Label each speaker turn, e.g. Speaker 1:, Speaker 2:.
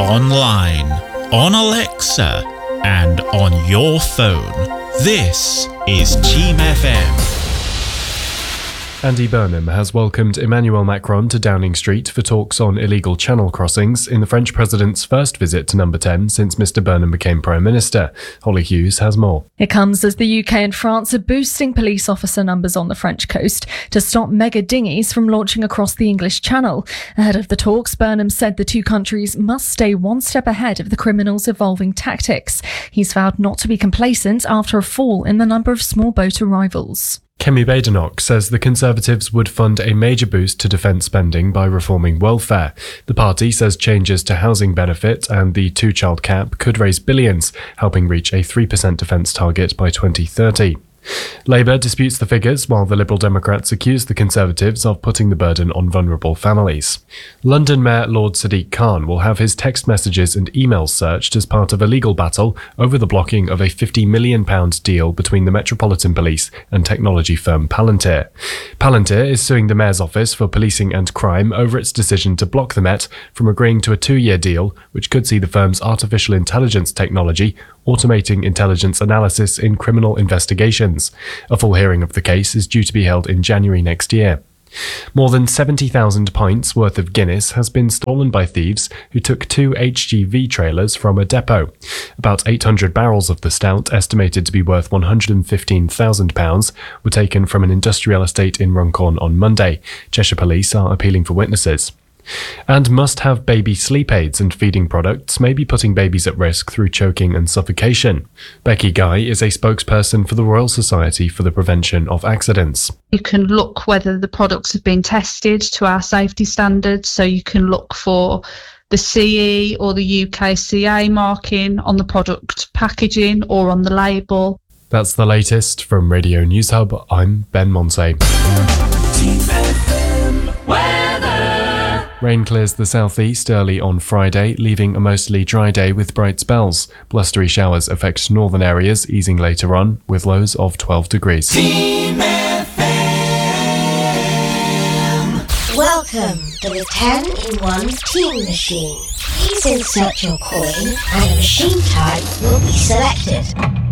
Speaker 1: online, on Alexa, and on your phone. This is Team FM.
Speaker 2: Andy Burnham has welcomed Emmanuel Macron to Downing Street for talks on illegal channel crossings in the French president's first visit to Number 10 since Mr Burnham became Prime Minister. Holly Hughes has more.
Speaker 3: It comes as the UK and France are boosting police officer numbers on the French coast to stop mega dinghies from launching across the English Channel. Ahead of the talks, Burnham said the two countries must stay one step ahead of the criminals' evolving tactics. He's vowed not to be complacent after a fall in the number of small boat arrivals.
Speaker 2: Kemi Badenoch says the Conservatives would fund a major boost to defence spending by reforming welfare. The party says changes to housing benefit and the two-child cap could raise billions, helping reach a 3% defence target by 2030. Labour disputes the figures, while the Liberal Democrats accuse the Conservatives of putting the burden on vulnerable families. London Mayor Lord Sadiq Khan will have his text messages and emails searched as part of a legal battle over the blocking of a £50 million deal between the Metropolitan Police and technology firm Palantir. Palantir is suing the Mayor's Office for Policing and Crime over its decision to block the Met from agreeing to a 2-year deal which could see the firm's artificial intelligence technology automating intelligence analysis in criminal investigations. A full hearing of the case is due to be held in January next year. More than 70,000 pints worth of Guinness has been stolen by thieves who took 2 HGV trailers from a depot. About 800 barrels of the stout, estimated to be worth £115,000, were taken from an industrial estate in Runcorn on Monday. Cheshire Police are appealing for witnesses. And must-have baby sleep aids and feeding products may be putting babies at risk through choking and suffocation. Becky Guy is a spokesperson for the Royal Society for the Prevention of Accidents.
Speaker 4: You can look whether the products have been tested to our safety standards, so you can look for the CE or the UKCA marking on the product packaging or on the label.
Speaker 2: That's the latest from Radio News Hub. I'm Ben Monsey. Rain clears the southeast early on Friday, leaving a mostly dry day with bright spells. Blustery showers affect northern areas, easing later on, with lows of 12 degrees.
Speaker 5: Team FM. Welcome to the 10-in-1 Team Machine. Please insert your coin and a machine type will be selected.